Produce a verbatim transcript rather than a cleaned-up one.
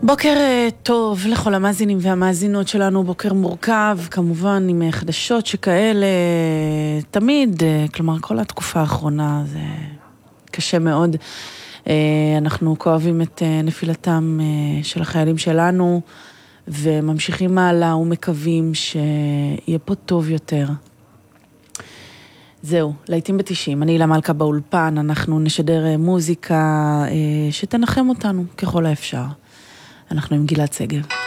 בוקר טוב לכל המאזינים והמאזינות שלנו, בוקר מורכב, כמובן עם חדשות שכאלה, תמיד, כלומר כל התקופה האחרונה זה קשה מאוד. אנחנו כואבים את נפילתם של החיילים שלנו, וממשיכים מעלה ומקווים שיהיה פה טוב יותר. זהו, להיטים בתשעים, אני אילה מלכה באולפן, אנחנו נשדר מוזיקה שתנחם אותנו ככל האפשר. אנחנו עם גלעד שגב.